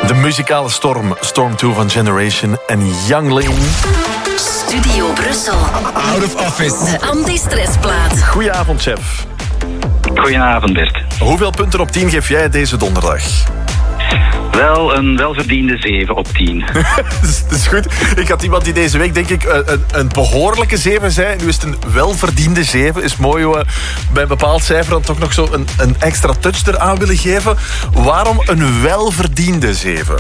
De muzikale storm, Storm 2 van Generation en Youngling. Studio Brussel. Out of office. De anti-stressplaat. Goedenavond, chef. Goedenavond, Bert. Hoeveel punten op 10 geef jij deze donderdag? Wel een welverdiende 7 op 10. Dat is goed. Ik had iemand die deze week, denk ik, een behoorlijke 7 zei. Nu is het een welverdiende 7. Is mooi hoe we bij een bepaald cijfer dan toch nog zo een extra touch eraan willen geven. Waarom een welverdiende 7?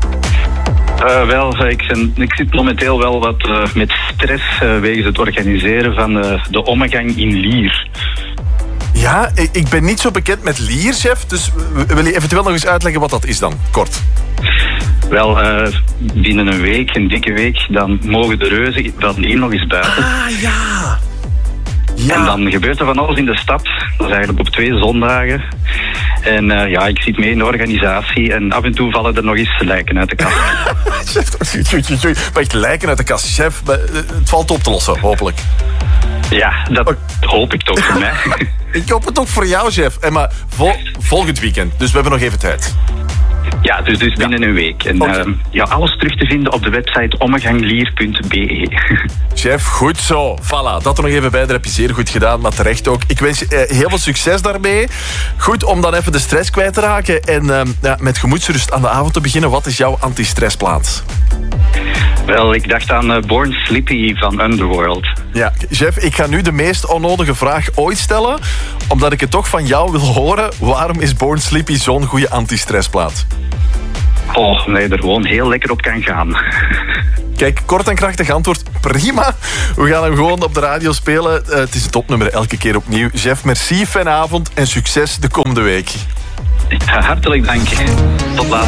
Ik zit momenteel wel wat met stress wegens het organiseren van de ommegang in Lier. Ja, ik ben niet zo bekend met Lier, chef. Dus wil je eventueel nog eens uitleggen wat dat is dan? Kort. Wel, binnen een week, een dikke week, dan mogen de reuzen van Lier nog eens buiten. Ah, ja. En dan gebeurt er van alles in de stad. Dat is eigenlijk op 2 zondagen. En ik zit mee in de organisatie en af en toe vallen er nog eens lijken uit de kast. Chef, maar echt lijken uit de kast, chef. Het valt op te lossen, hopelijk. Ja, dat hoop ik toch voor mij. Ik hoop het ook voor jou, chef. Maar volgend weekend, dus we hebben nog even tijd. Ja, dus binnen een week. En alles terug te vinden op de website ommeganglier.be. Chef, goed zo. Voilà, dat er nog even bij. Daar heb je zeer goed gedaan, maar terecht ook. Ik wens je heel veel succes daarmee. Goed om dan even de stress kwijt te raken. En met gemoedsrust aan de avond te beginnen. Wat is jouw anti-stressplaat? Wel, ik dacht aan Born Slippy van Underworld. Ja, chef, ik ga nu de meest onnodige vraag ooit stellen. Omdat ik het toch van jou wil horen. Waarom is Born Slippy zo'n goede anti-stressplaat? Oh, nee, er gewoon heel lekker op kan gaan. Kijk, kort en krachtig antwoord, prima. We gaan hem gewoon op de radio spelen. Het is een topnummer elke keer opnieuw. Chef, merci, fijne avond en succes de komende week. Ja, hartelijk dank. Tot later.